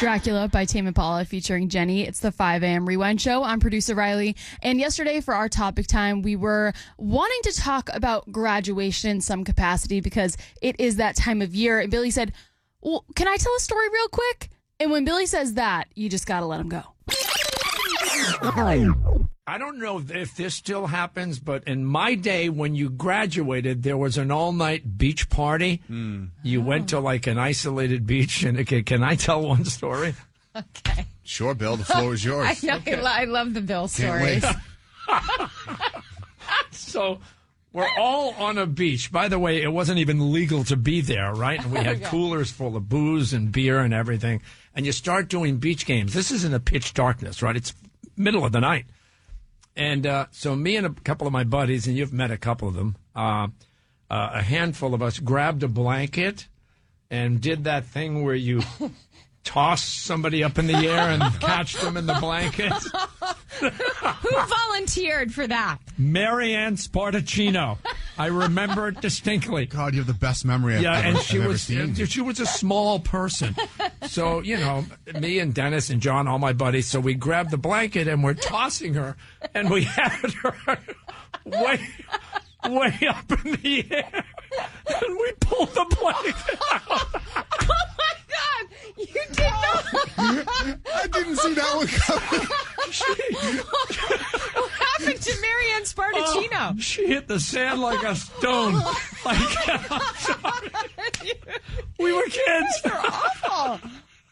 Dracula by Tame Impala featuring Jenny. It's the 5 a.m. Rewind Show. I'm producer Riley. And yesterday for our topic time, we were wanting to talk about graduation in some capacity because it is that time of year. And Billy said, well, can I tell a story real quick? And when Billy says that, you just got to let him go. I don't know if this still happens, but in my day when you graduated, there was an all-night beach party. You went to like an isolated beach. And okay, can I tell one story? Okay. Sure, Bill. The floor is yours. I know. Okay. I love the Bill stories. So we're all on a beach. By the way, it wasn't even legal to be there, right? And we had coolers full of booze and beer and everything. And you start doing beach games. This is in a pitch darkness, right? It's middle of the night. And so me and a couple of my buddies, and you've met a couple of them, a handful of us grabbed a blanket and did that thing where you toss somebody up in the air and catch them in the blanket. Who volunteered for that? Marianne Spartacino. I remember it distinctly. God, you have the best memory I've ever seen. She was a small person. So, me and Dennis and John, all my buddies, so we grabbed the blanket and we're tossing her, and we had her way up in the air, and we pulled the blanket out. Oh, my God! You did not! I didn't see that one coming. What happened to Marianne Spartacino? She hit the sand like a stone. We were kids. They're awful.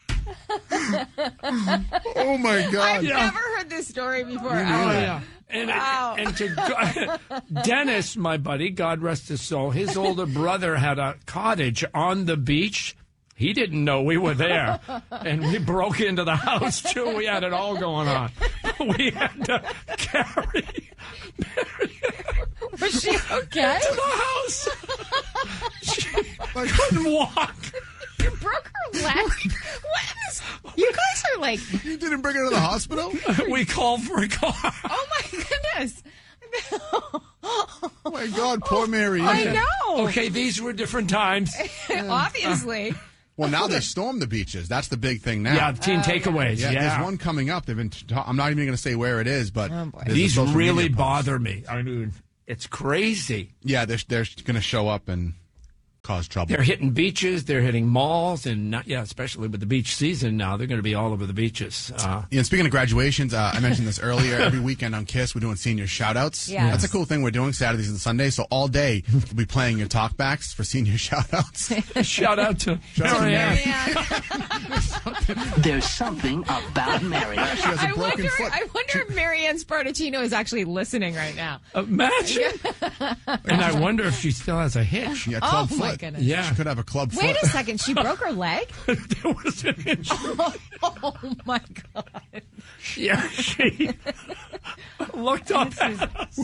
Oh, my God. I've never heard this story before. Yeah. Wow. Dennis, my buddy, God rest his soul, his older brother had a cottage on the beach. He didn't know we were there, and we broke into the house, too. We had it all going on. We had to carry Marianne Was she okay? to the house. She couldn't walk. You broke her leg? What is... You guys are like... You didn't bring her to the hospital? We called for a car. Oh, my goodness. Oh, my God, poor Mary. I know. Okay, these were different times. Obviously. Well, now they storm the beaches. That's the big thing now. Yeah, teen takeaways. Yeah, Yeah. there's one coming up. They've been. I'm not even going to say where it is, but These really bother me. I mean, it's crazy. Yeah, they're going to show up and cause trouble. They're hitting beaches. They're hitting malls, and especially with the beach season now, they're going to be all over the beaches. And speaking of graduations, I mentioned this earlier. Every weekend on KISS, we're doing senior shout-outs. Yes. That's a cool thing we're doing Saturdays and Sundays. So all day, we'll be playing your talkbacks for senior shout-outs. Shout out to Marianne. There's something about Marianne. She has a broken foot. I wonder if Marianne Spartacino is actually listening right now. Imagine. And I wonder if she still has a hitch. Yeah, club Oh, foot. my goodness. Yeah. She could have a club foot. Wait a second. She broke her leg? There was an injury. Oh, my God. Yeah, she looked up at us.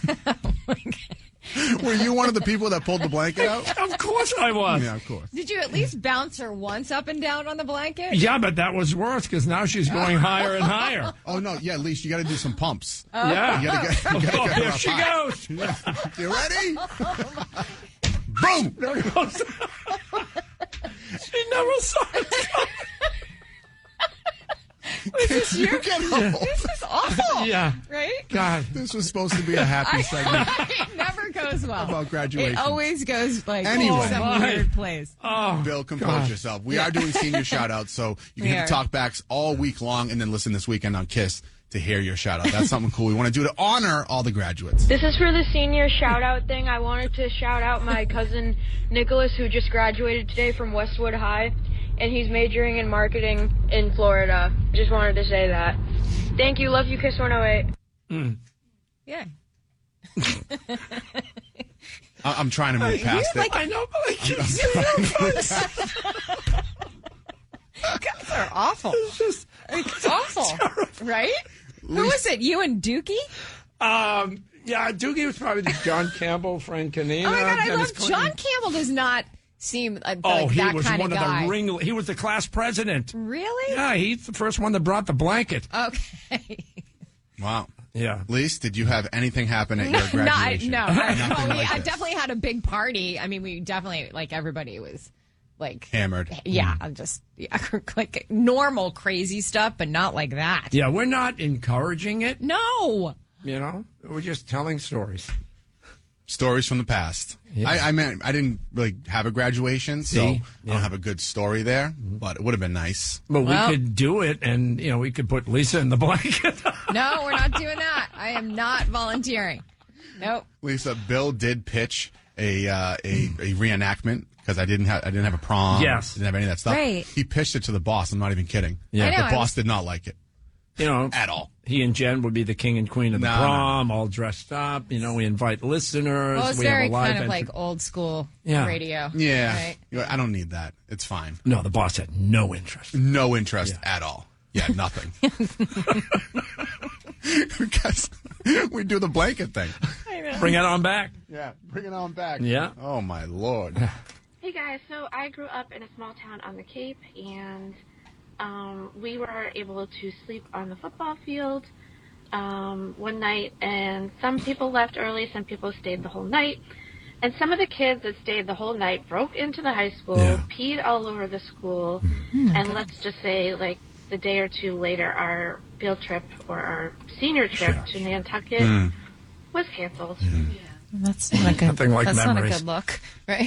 Were you one of the people that pulled the blanket out? Of course I was. Yeah, of course. Did you at least bounce her once up and down on the blanket? Yeah, but that was worse because now she's going higher and higher. Oh, no. Yeah, at least you got to do some pumps. Yeah. You got to get her Here up she high. goes. You ready? Boom! There goes. She never saw it coming. This You get home. is awful. Yeah. Right? God. This was supposed to be a happy segment. It never goes well. About graduation. It always goes like Anyway. some Oh, my. weird place. Oh, Bill, compose yourself. We are doing senior shout-outs, so you can We hit the are. talkbacks all week long and then listen this weekend on KISS to hear your shout-out. That's something cool we want to do to honor all the graduates. This is for the senior shout-out thing. I wanted to shout out my cousin Nicholas, who just graduated today from Westwood High, and he's majoring in marketing in Florida. Just wanted to say that. Thank you. Love you, KISS 108. Yeah. I'm trying to move past it. I know, but I can't see Guys are awful. Just, It's awful. Right? Who was it? You and Dookie? yeah, Doogie was probably the John Campbell, Frank Canina. Oh, my God. I Dennis love Clinton. John Campbell does not seem like He that was kind one of of guy. the He was the class president. Really? Yeah, he's the first one that brought the blanket. Okay. Wow. Yeah. Lise, did you have anything happen at your graduation? No. Nothing Well, like I this. definitely had a big party. I mean, we definitely, everybody was, like Hammered. Yeah, I'm just like normal crazy stuff, but not like that. Yeah, we're not encouraging it. No. We're just telling stories. Stories from the past. Yeah. I meant I didn't really have a graduation, so I don't have a good story there, but it would have been nice. But we could do it, and we could put Lisa in the blanket. No, we're not doing that. I am not volunteering. Nope. Lisa, Bill did pitch a reenactment because I didn't have a prom. Yes. Didn't have any of that stuff. Right. He pitched it to the boss. I'm not even kidding. Yeah. I know, The boss did not like it. At all. He and Jen would be the king and queen of the prom, all dressed up. We invite listeners. Well, it's we very have a live kind of like old school radio. Yeah. Right? I don't need that. It's fine. No, the boss had no interest. No interest at all. Yeah, nothing. Because we do the blanket thing. Bring it on back. Yeah, bring it on back. Yeah. Oh, my Lord. Hey, guys. So I grew up in a small town on the Cape, and we were able to sleep on the football field one night, and some people left early, some people stayed the whole night. And some of the kids that stayed the whole night broke into the high school, peed all over the school, and let's just say, like, the day or two later, our field trip or our senior trip to Nantucket was canceled. That's not a good. Nothing like that's memories. not a good look, right?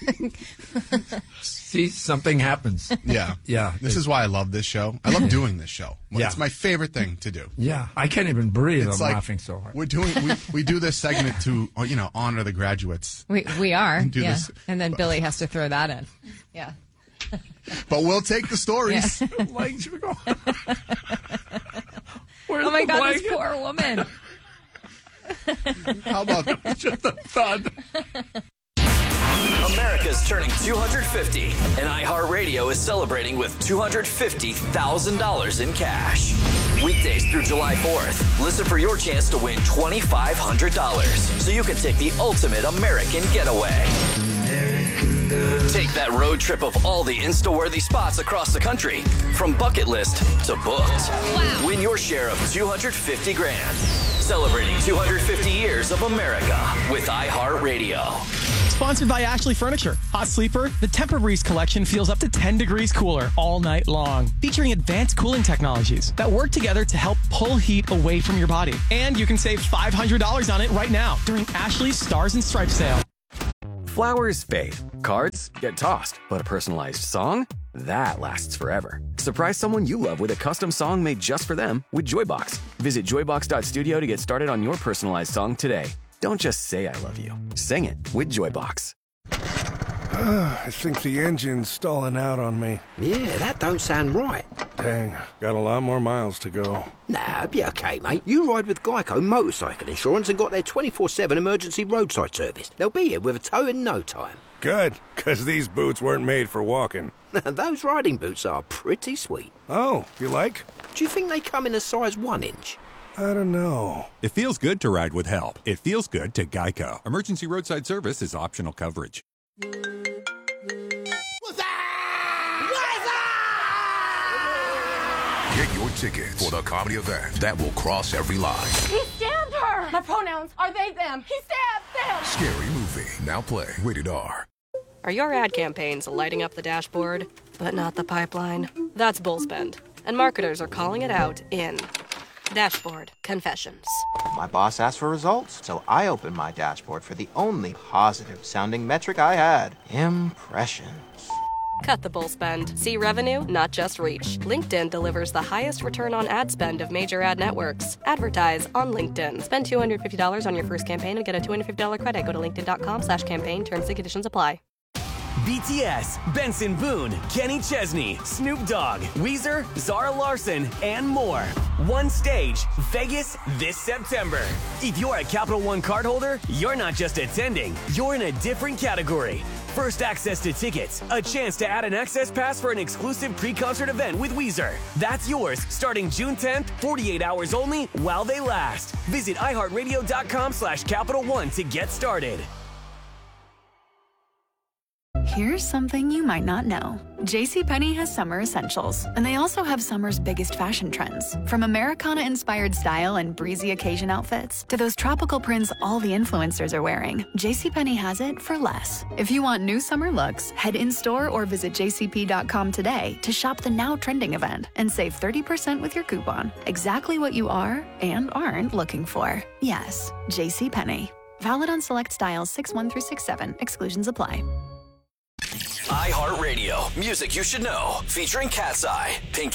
See, something happens. Yeah. Yeah. This is why I love this show. I love doing this show. Yeah. It's my favorite thing to do. Yeah, I can't even breathe. It's I'm like laughing so hard. we do this segment to honor the graduates. We are. Do this. And then Billy has to throw that in. Yeah. But we'll take the stories. Legs were going. Oh my God, this poor woman. How about Just a thud. America's turning 250, and iHeartRadio is celebrating with $250,000 in cash. Weekdays through July 4th, listen for your chance to win $2,500 so you can take the ultimate American getaway. Take that road trip of all the Insta-worthy spots across the country, from bucket list to booked. Wow. Win your share of $250,000. Celebrating 250 years of America with iHeartRadio. Sponsored by Ashley Furniture. Hot Sleeper, the Tempur-Breeze collection feels up to 10 degrees cooler all night long. Featuring advanced cooling technologies that work together to help pull heat away from your body. And you can save $500 on it right now during Ashley's Stars and Stripes sale. Flowers fade. Cards get tossed. But a personalized song? That lasts forever. Surprise someone you love with a custom song made just for them with Joybox. Visit joybox.studio to get started on your personalized song today. Don't just say I love you. Sing it with Joybox. I think the engine's stalling out on me. Yeah, that don't sound right. Dang, got a lot more miles to go. Nah, it'll be okay, mate. You ride with Geico Motorcycle Insurance and got their 24/7 emergency roadside service. They'll be here with a tow in no time. Good, because these boots weren't made for walking. Those riding boots are pretty sweet. Oh, you like? Do you think they come in a size 1 inch? I don't know. It feels good to ride with help. It feels good to Geico. Emergency roadside service is optional coverage. Get your ticket for the comedy event that will cross every line. He stabbed her! My pronouns are they, them. He stabbed them! Scary movie. Now play. Rated R. Are your ad campaigns lighting up the dashboard, but not the pipeline? That's Bullspend. And marketers are calling it out in Dashboard Confessions. My boss asked for results, so I opened my dashboard for the only positive-sounding metric I had. Impressions. Cut the bull spend. See revenue, not just reach. LinkedIn delivers the highest return on ad spend of major ad networks. Advertise on LinkedIn. Spend $250 on your first campaign and get a $250 credit. Go to linkedin.com/campaign. Terms and conditions apply. BTS, Benson Boone, Kenny Chesney, Snoop Dogg, Weezer, Zara Larsson, and more. One stage, Vegas this September. If you're a Capital One cardholder, you're not just attending, you're in a different category. First access to tickets, a chance to add an access pass for an exclusive pre-concert event with Weezer. That's yours starting June 10th, 48 hours only while they last. Visit iHeartRadio.com/Capital One to get started. Here's something you might not know. JCPenney has summer essentials, and they also have summer's biggest fashion trends. From Americana-inspired style and breezy occasion outfits to those tropical prints all the influencers are wearing, JCPenney has it for less. If you want new summer looks, head in-store or visit jcp.com today to shop the now trending event and save 30% with your coupon. Exactly what you are and aren't looking for. Yes, JCPenney. Valid on select styles 6-1 through 6-7. Exclusions apply. iHeartRadio, music you should know, featuring Cat's Eye, Pink